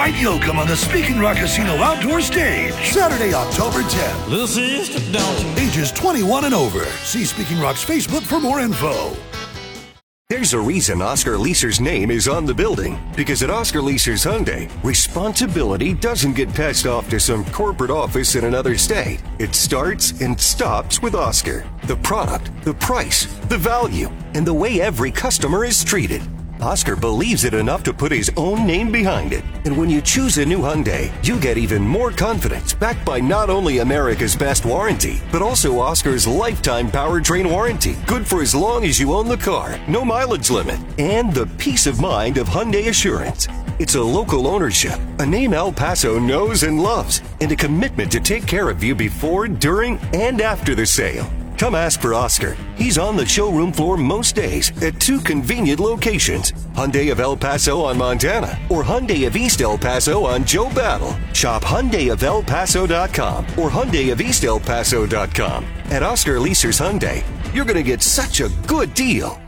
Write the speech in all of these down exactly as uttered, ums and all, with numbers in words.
Mike Yoakum on the Speaking Rock Casino outdoor stage, Saturday, October tenth. Little sister, don't you? Ages twenty-one and over. See Speaking Rock's Facebook for more info. There's a reason Oscar Leaser's name is on the building. Because at Oscar Leaser's Hyundai, responsibility doesn't get passed off to some corporate office in another state. It starts and stops with Oscar. The product, the price, the value, and the way every customer is treated. Oscar believes it enough to put his own name behind it. And when you choose a new Hyundai, you get even more confidence, backed by not only America's best warranty, but also Oscar's lifetime powertrain warranty, good for as long as you own the car, no mileage limit, and the peace of mind of Hyundai Assurance. It's a local ownership, a name El Paso knows and loves, and a commitment to take care of you before, during, and after the sale. Come ask for Oscar. He's on the showroom floor most days at two convenient locations. Hyundai of El Paso on Montana or Hyundai of East El Paso on Joe Battle. Shop Hyundai of El Paso dot com or Hyundai of East El Paso dot com. At Oscar Leaser's Hyundai, you're going to get such a good deal.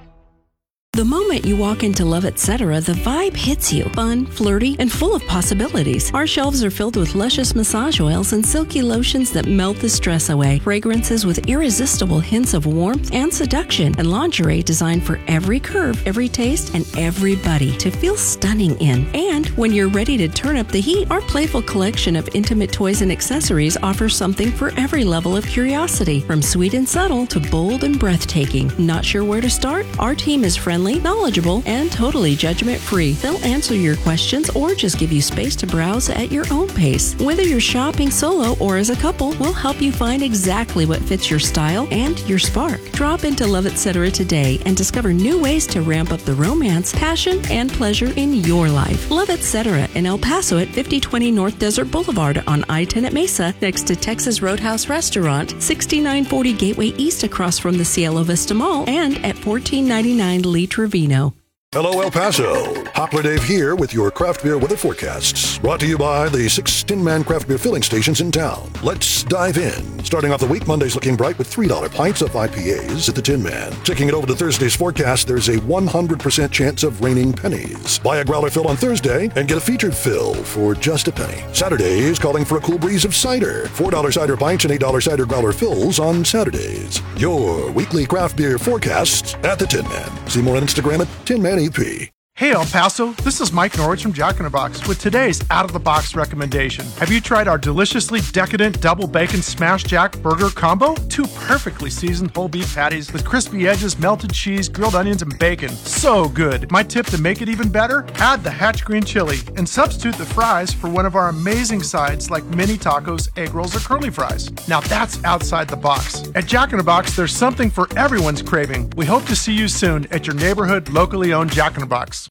The moment you walk into Love Etc., the vibe hits you. Fun, flirty, and full of possibilities. Our shelves are filled with luscious massage oils and silky lotions that melt the stress away. Fragrances with irresistible hints of warmth and seduction. And lingerie designed for every curve, every taste, and everybody to feel stunning in. And when you're ready to turn up the heat, our playful collection of intimate toys and accessories offers something for every level of curiosity. From sweet and subtle to bold and breathtaking. Not sure where to start? Our team is friendly, knowledgeable, and totally judgment-free. They'll answer your questions or just give you space to browse at your own pace. Whether you're shopping solo or as a couple, we'll help you find exactly what fits your style and your spark. Drop into Love Etc. today and discover new ways to ramp up the romance, passion, and pleasure in your life. Love Etc. in El Paso at fifty twenty North Desert Boulevard on I ten at Mesa, next to Texas Roadhouse Restaurant, sixty-nine forty Gateway East across from the Cielo Vista Mall, and at fourteen ninety-nine Lee Trevino. Hello, El Paso. Hopler Dave here with your craft beer weather forecasts. Brought to you by the six Tin-Man craft beer filling stations in town. Let's dive in. Starting off the week, Monday's looking bright with three dollar pints of I P As at the Tin Man. Taking it over to Thursday's forecast, there's a one hundred percent chance of raining pennies. Buy a growler fill on Thursday and get a featured fill for just a penny. Saturday is calling for a cool breeze of cider. four dollar cider pints and eight dollar cider growler fills on Saturdays. Your weekly craft beer forecasts at the Tin Man. See more on Instagram at Tin Man E P. Hey El Paso, this is Mike Norwich from Jack in the Box with today's out-of-the-box recommendation. Have you tried our deliciously decadent double bacon smash jack burger combo? Two perfectly seasoned whole beef patties with crispy edges, melted cheese, grilled onions, and bacon. So good. My tip to make it even better, add the Hatch green chili and substitute the fries for one of our amazing sides like mini tacos, egg rolls, or curly fries. Now that's outside the box. At Jack in the Box, there's something for everyone's craving. We hope to see you soon at your neighborhood, locally owned Jack in the Box.